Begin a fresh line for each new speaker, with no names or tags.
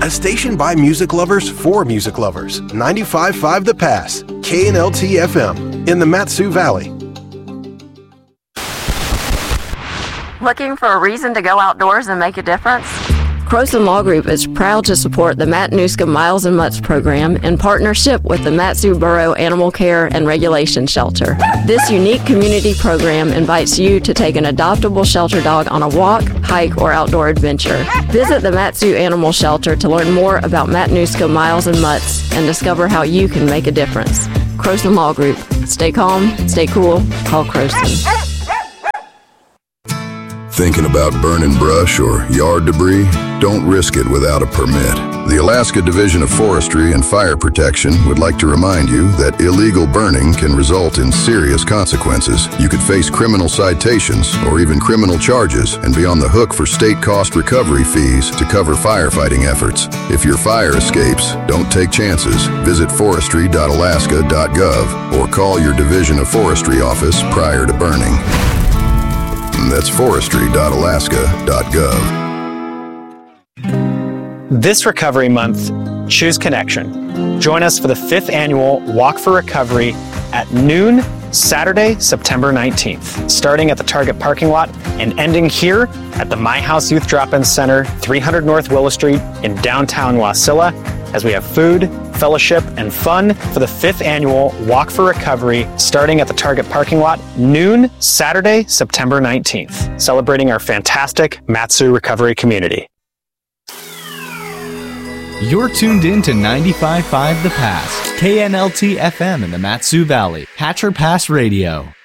A station by music lovers for music lovers. 95.5 The Pass, KNLT FM, in the Mat-Su Valley.
Looking for a reason to go outdoors and make a difference? Croson Law Group is proud to support the Matanuska Miles and Mutts program in partnership with the Mat-Su Borough Animal Care and Regulation Shelter. This unique community program invites you to take an adoptable shelter dog on a walk, hike, or outdoor adventure. Visit the Mat-Su Animal Shelter to learn more about Matanuska Miles and Mutts and discover how you can make a difference. Croson Law Group. Stay calm, stay cool, call Croson.
Thinking about burning brush or yard debris? Don't risk it without a permit. The Alaska Division of Forestry and Fire Protection would like to remind you that illegal burning can result in serious consequences. You could face criminal citations or even criminal charges and be on the hook for state cost recovery fees to cover firefighting efforts. If your fire escapes, don't take chances. Visit forestry.alaska.gov or call your Division of Forestry office prior to burning. That's forestry.alaska.gov.
This Recovery Month, choose Connection. Join us for the 5th annual Walk for Recovery at noon, Saturday, September 19th, starting at the Target parking lot and ending here at the My House Youth Drop-In Center, 300 North Willow Street in downtown Wasilla, as we have food, fellowship, and fun for the 5th annual Walk for Recovery, starting at the Target parking lot, noon, Saturday, September 19th, celebrating our fantastic Mat-Su recovery community.
You're tuned in to 95.5 The Pass, KNLT FM in the Mat-Su Valley, Hatcher Pass Radio.